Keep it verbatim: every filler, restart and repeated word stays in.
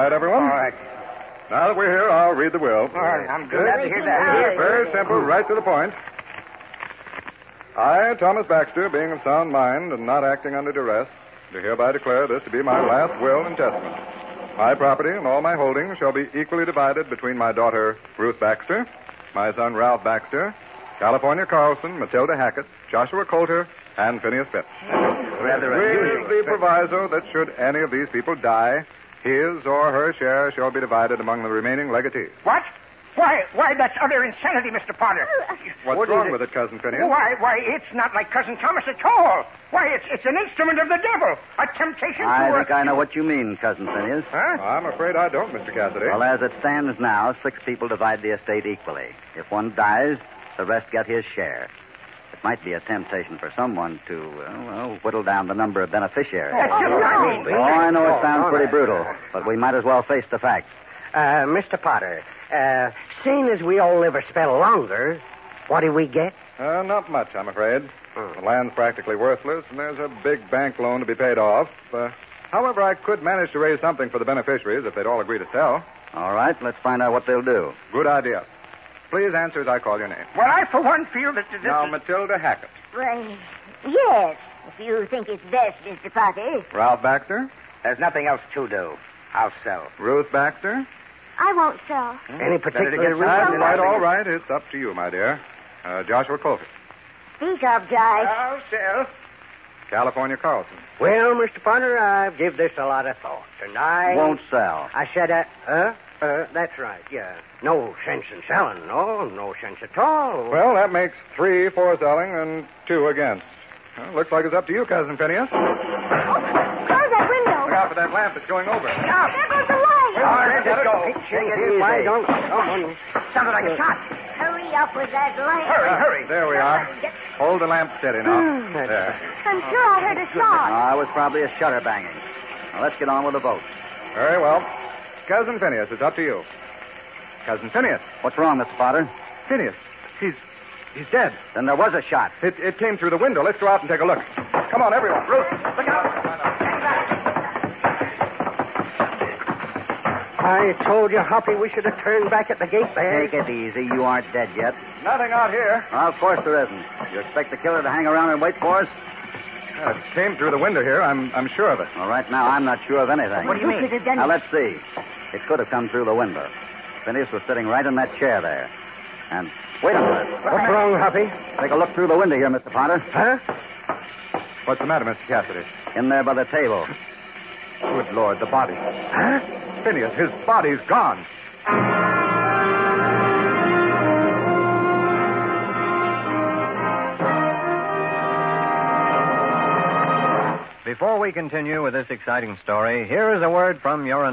right, everyone? All right. Now that we're here, I'll read the will. All right, I'm glad to hear that. Very simple, right to the point. I, Thomas Baxter, being of sound mind and not acting under duress, do hereby declare this to be my last will and testament. My property and all my holdings shall be equally divided between my daughter, Ruth Baxter, my son, Ralph Baxter, California Carlson, Matilda Hackett, Joshua Coulter, and Phineas Phipps. Rather With the proviso that should any of these people die, his or her share shall be divided among the remaining legatees. What? Why, why, that's utter insanity, Mister Potter. What's What wrong is it? with it, Cousin Phineas? Why, why, it's not like Cousin Thomas at all. Why, it's it's an instrument of the devil. A temptation I to... think uh, I know what you mean, Cousin Phineas. Huh? I'm afraid I don't, Mister Cassidy. Well, as it stands now, six people divide the estate equally. If one dies, the rest get his share. It might be a temptation for someone to, uh, well, whittle down the number of beneficiaries. That's just what I mean. Oh, I know it sounds all pretty right. brutal, but we might as well face the facts. Uh, Mister Potter, uh, seeing as we all live a spell longer, what do we get? Uh, not much, I'm afraid. The land's practically worthless, and there's a big bank loan to be paid off. Uh, however, I could manage to raise something for the beneficiaries if they'd all agree to sell. All right, let's find out what they'll do. Good idea. Please answer as I call your name. Well, I, for one, feel that this Now, is... Matilda Hackett. Well, yes, if you think it's best, Mister Potter. Ralph Baxter. There's nothing else to do. I'll sell. Ruth Baxter. I won't sell. Any particular get reason? That's started. right, all right. It's up to you, my dear. Uh, Joshua Coulter. Speak up, Josh. I'll sell. California Carlson. Well, Mister Potter, I've give this a lot of thought, and I... Won't sell. I said, uh, uh, uh, that's right, yeah. No sense in selling, no, no sense at all. Well, that makes three for selling and two against. Well, looks like it's up to you, Cousin Phineas. Look Close that window. out for that lamp that's going over. Now, there goes the light. All right, let's go. Take it easy. easy. Don't, don't, Sounded like a shot. Hurry up with that light. Hurry, hurry. There we are. Hold the lamp steady now. There. I'm sure I heard a shot. Ah, it was probably a shutter banging. Now, let's get on with the vote. Very well. Cousin Phineas, it's up to you. Cousin Phineas. What's wrong, Mister Potter? Phineas. He's he's dead. Then there was a shot. It, it came through the window. Let's go out and take a look. Come on, everyone. Ruth, look out. I told you, Hoppy, we should have turned back at the gate there. Take it easy. You aren't dead yet. Nothing out here. Well, of course there isn't. You expect the killer to hang around and wait for us? Uh, it came through the window here. I'm I'm sure of it. Well, right now, I'm not sure of anything. What do you mean? Could have done Now, it. let's see. It could have come through the window. Phineas was sitting right in that chair there. And, wait a minute. What's wrong, Hoppy? Take a look through the window here, Mister Potter. Huh? What's the matter, Mister Cassidy? In there by the table. Good Lord, the body. Huh? Phineas, his body's gone. Before we continue with this exciting story, here is a word from your